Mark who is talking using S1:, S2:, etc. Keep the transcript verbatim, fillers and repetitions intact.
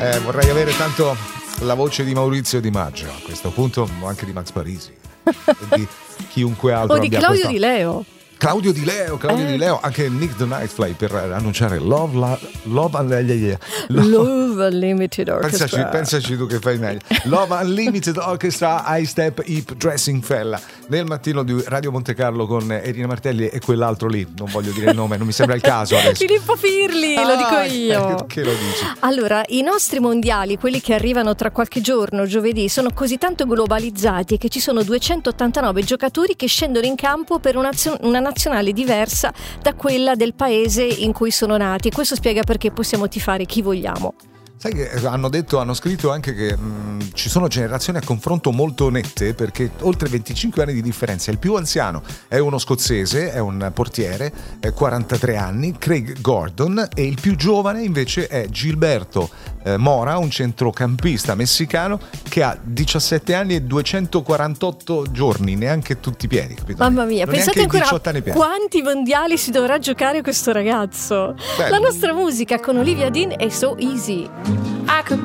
S1: Eh, vorrei avere tanto la voce di Maurizio Di Maggio a questo punto, o anche di Max Parisi e di chiunque altro.
S2: O di Claudio
S1: questa...
S2: Di Leo.
S1: Claudio Di Leo, Claudio
S2: eh.
S1: Di Leo, anche Nick the Nightfly per annunciare Love, la, Love, Love,
S2: Love Unlimited Orchestra.
S1: Pensaci, pensaci tu che fai meglio. Love Unlimited Orchestra, High Step Hip Dressing Fella. Nel mattino di Radio Monte Carlo con Irina Martelli e quell'altro lì, non voglio dire il nome, non mi sembra il caso adesso.
S2: Filippo Firli, ah, lo dico io.
S1: Che lo dici?
S2: Allora, i nostri mondiali, quelli che arrivano tra qualche giorno, giovedì, sono così tanto globalizzati che ci sono duecentottantanove giocatori che scendono in campo per una, una nazionale diversa da quella del paese in cui sono nati. Questo spiega perché possiamo tifare chi vogliamo.
S1: Sai che hanno detto, hanno scritto anche che mh, ci sono generazioni a confronto molto nette, perché oltre venticinque anni di differenza. Il più anziano è uno scozzese, è un portiere, è quarantatré anni, Craig Gordon, e il più giovane invece è Gilberto eh, Mora, un centrocampista messicano che ha diciassette anni e duecentoquarantotto giorni, neanche tutti pieni, capito?
S2: Mamma mia,
S1: non
S2: pensate ancora
S1: anni
S2: quanti mondiali si dovrà giocare questo ragazzo. Bello. La nostra musica con Olivia Dean è So Easy. I could